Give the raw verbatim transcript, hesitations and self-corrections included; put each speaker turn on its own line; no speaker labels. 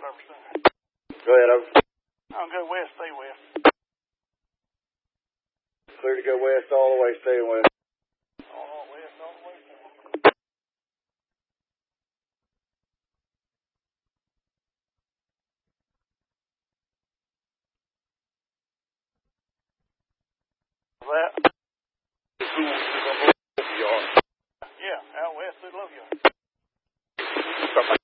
service center.
Go ahead, over.
I'll go west, stay west.
Clear to go west all the way, stay west.
All the way west, all the way west. That? Yeah, out west, they love you.